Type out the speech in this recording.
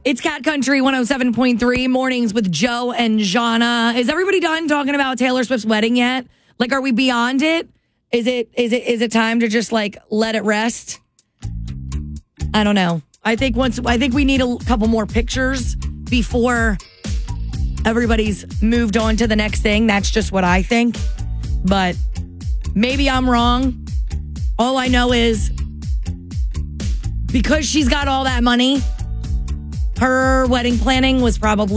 It's Cat Country 107.3 mornings with Joe and Jana. Is everybody done talking about Taylor Swift's wedding yet? Like, are we beyond it? Is it time to just like let it rest? I don't know. I think we need a couple more pictures before everybody's moved on to the next thing. That's just what I think. But maybe I'm wrong. All I know is because she's got all that money, her wedding planning was probably